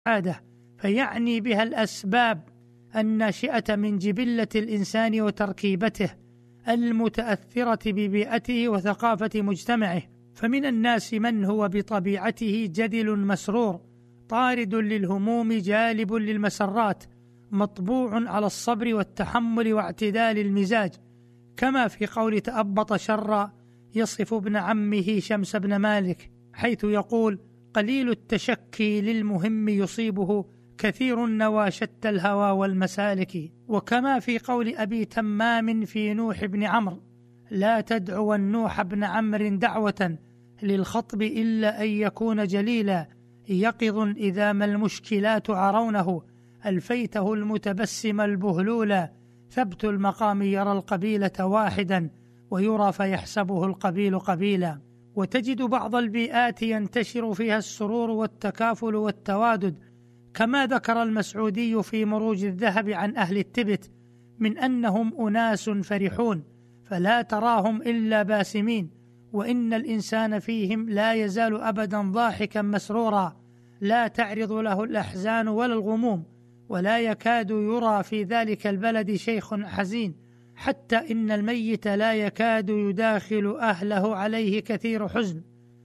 السعادة، فيعني بها الأسباب الناشئة من جبلة الإنسان وتركيبته المتأثرة ببيئته وثقافة مجتمعه. فمن الناس من هو بطبيعته جدل مسرور، طارد للهموم جالب للمسرات، مطبوع على الصبر والتحمل واعتدال المزاج، كما في قول تأبط شرا يصف ابن عمه شمس بن مالك، حيث يقول: قليل التشكي للمهم يصيبه، كثير النوى شتى الهوى والمسالك. وكما في قول أبي تمام في نوح بن عمرو: لا تدعو النوح بن عمرو دعوة للخطب إلا أن يكون جليلا، يقظ إذا ما المشكلات عرونه، ألفيته المتبسم البهلولا، ثبت المقام يرى القبيلة واحدا، ويرى فيحسبه القبيل قبيلا. وتجد بعض البيئات ينتشر فيها السرور والتكافل والتوادد، كما ذكر المسعودي في مروج الذهب عن أهل التبت من أنهم أناس فرحون، فلا تراهم إلا باسمين، وإن الإنسان فيهم لا يزال أبدا ضاحكا مسرورا، لا تعرض له الأحزان ولا الغموم، ولا يكاد يرى في ذلك البلد شيخ حزين، حتى إن الميت لا يكاد يداخل أهله عليه كثير حزن،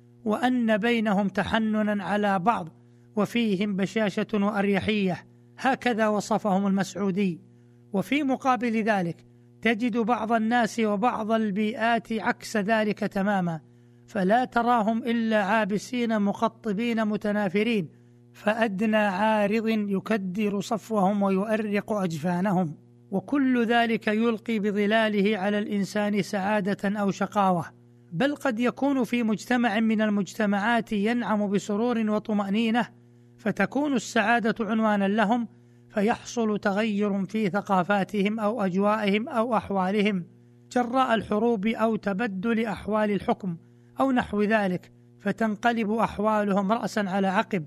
وأن بينهم تحننا على بعض، وفيهم بشاشة وأريحية. هكذا وصفهم المسعودي. وفي مقابل ذلك تجد بعض الناس وبعض البيئات عكس ذلك تماما، فلا تراهم إلا عابسين مقطبين متنافرين، فأدنى عارض يكدر صفوهم ويؤرق أجفانهم، وكل ذلك يلقي بظلاله على الإنسان سعادة أو شقاوة. بل قد يكون في مجتمع من المجتمعات ينعم بسرور وطمأنينة، فتكون السعادة عنوانا لهم، فيحصل تغير في ثقافاتهم أو أجوائهم أو أحوالهم جراء الحروب أو تبدل أحوال الحكم أو نحو ذلك، فتنقلب أحوالهم رأسا على عقب.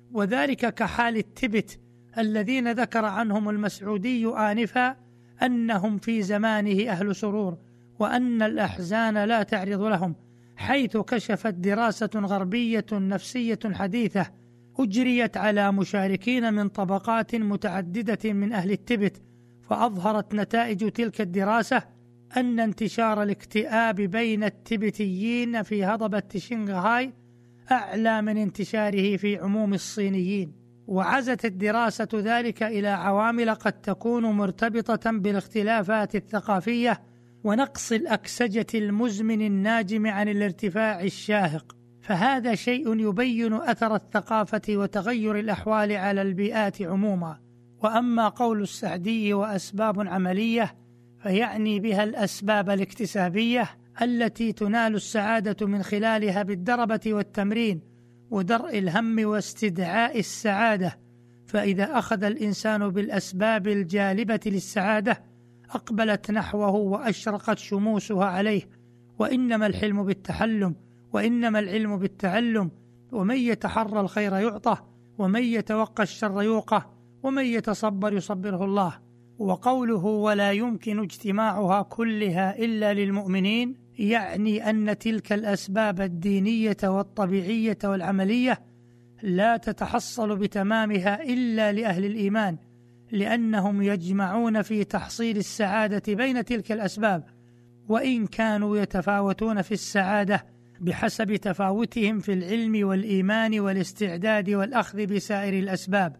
وذلك كحال التبت الذين ذكر عنهم المسعودي آنفا أنهم في زمانه أهل سرور، وأن الأحزان لا تعرض لهم، حيث كشفت دراسة غربية نفسية حديثة أجريت على مشاركين من طبقات متعددة من أهل التبت، فأظهرت نتائج تلك الدراسة أن انتشار الاكتئاب بين التبتيين في هضبة شنغهاي أعلى من انتشاره في عموم الصينيين. وعزت الدراسة ذلك إلى عوامل قد تكون مرتبطة بالاختلافات الثقافية ونقص الأكسجة المزمن الناجم عن الارتفاع الشاهق، فهذا شيء يبين أثر الثقافة وتغير الأحوال على البيئات عموما. وأما قول السعدي وأسباب عملية، فيعني بها الأسباب الاكتسابية التي تنال السعادة من خلالها بالدربة والتمرين ودرء الهم واستدعاء السعادة. فإذا أخذ الإنسان بالأسباب الجالبة للسعادة أقبلت نحوه وأشرقت شموسها عليه. وإنما الحلم بالتحلم، وإنما العلم بالتعلم، ومن يتحرى الخير يعطه، ومن يتوقى الشر يوقه، ومن يتصبر يصبره الله. وقوله ولا يمكن اجتماعها كلها إلا للمؤمنين يعني أن تلك الأسباب الدينية والطبيعية والعملية لا تتحصل بتمامها إلا لأهل الإيمان، لأنهم يجمعون في تحصيل السعادة بين تلك الأسباب، وإن كانوا يتفاوتون في السعادة بحسب تفاوتهم في العلم والإيمان والاستعداد والأخذ بسائر الأسباب.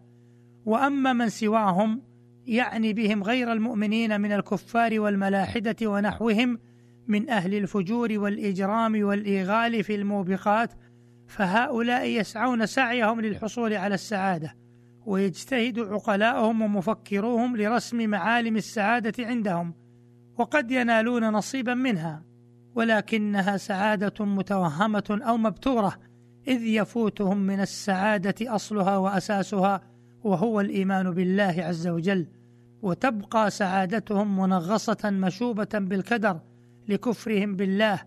وأما من سواهم يعني بهم غير المؤمنين من الكفار والملاحدة ونحوهم من أهل الفجور والإجرام والإيغال في الموبقات، فهؤلاء يسعون سعيهم للحصول على السعادة، ويجتهد عقلاؤهم ومفكروهم لرسم معالم السعادة عندهم، وقد ينالون نصيبا منها، ولكنها سعادة متوهمة أو مبتورة، إذ يفوتهم من السعادة أصلها وأساسها، وهو الإيمان بالله عز وجل، وتبقى سعادتهم منغصة مشوبة بالكدر لكفرهم بالله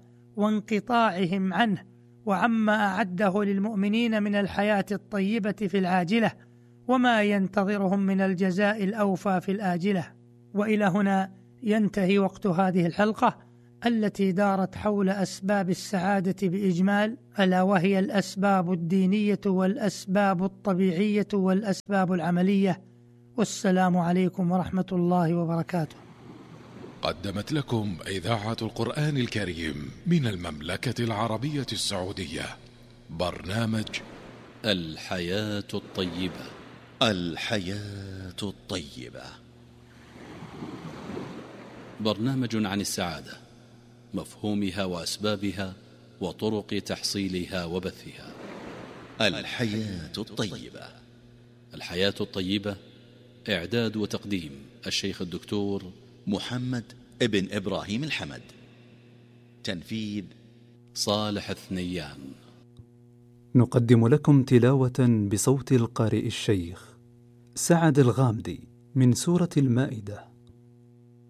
وانقطاعهم عنه وعما أعده للمؤمنين من الحياة الطيبة في العاجلة، وما ينتظرهم من الجزاء الأوفى في الآجلة. وإلى هنا ينتهي وقت هذه الحلقة. التي دارت حول أسباب السعادة بإجمال، ألا وهي الأسباب الدينية والأسباب الطبيعية والأسباب العملية. والسلام عليكم ورحمة الله وبركاته. قدمت لكم إذاعة القرآن الكريم من المملكة العربية السعودية برنامج الحياة الطيبة. الحياة الطيبة، برنامج عن السعادة، مفهومها وأسبابها وطرق تحصيلها وبثها. الحياة الطيبة. الحياة الطيبة، إعداد وتقديم الشيخ الدكتور محمد ابن إبراهيم الحمد. تنفيذ صالح الثنيان. نقدم لكم تلاوة بصوت القارئ الشيخ سعد الغامدي من سورة المائدة.